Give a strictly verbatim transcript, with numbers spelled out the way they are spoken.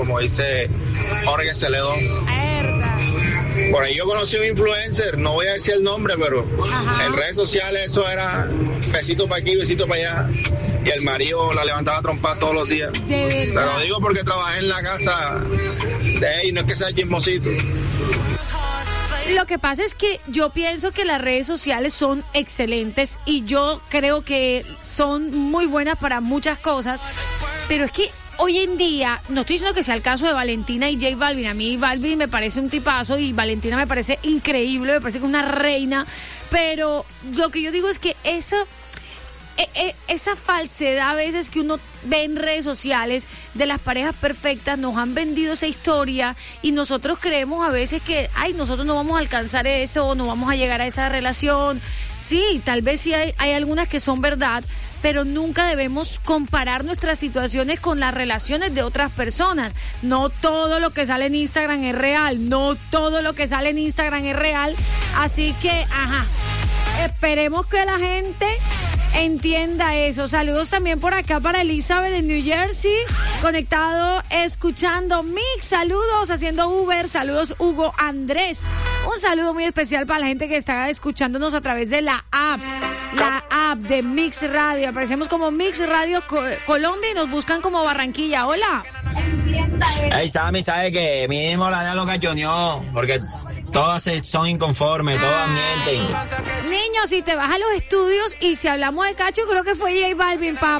como dice Jorge Celedón. Por ahí yo conocí a un influencer, no voy a decir el nombre, pero Ajá. en redes sociales eso era besito para aquí, besito para allá. Y el marido la levantaba trompada todos los días. Te lo digo porque trabajé en la casa de él, no es que sea chismosito. Lo que pasa es que yo pienso que las redes sociales son excelentes y yo creo que son muy buenas para muchas cosas, pero es que hoy en día, no estoy diciendo que sea el caso de Valentina y J Balvin, a mí Balvin me parece un tipazo y Valentina me parece increíble, me parece que es una reina, pero lo que yo digo es que esa... esa falsedad a veces que uno ve en redes sociales de las parejas perfectas, nos han vendido esa historia y nosotros creemos a veces que, ay, nosotros no vamos a alcanzar eso, no vamos a llegar a esa relación. Sí, tal vez sí hay, hay algunas que son verdad, pero nunca debemos comparar nuestras situaciones con las relaciones de otras personas. No todo lo que sale en Instagram es real, no todo lo que sale en Instagram es real, así que, ajá, esperemos que la gente entienda eso. Saludos también por acá para Elizabeth en New Jersey, conectado, escuchando Mix. Saludos, haciendo Uber. Saludos, Hugo Andrés. Un saludo muy especial para la gente que está escuchándonos a través de la app, la app de Mix Radio. Aparecemos como Mix Radio Co- Colombia y nos buscan como Barranquilla. Hola. Hey, Sammy, ¿sabe que mínimo la de lo cachoneó? Porque todas son inconformes, todas mienten. Niños, si te vas a los estudios y si hablamos de cacho, creo que fue J Balvin, papá.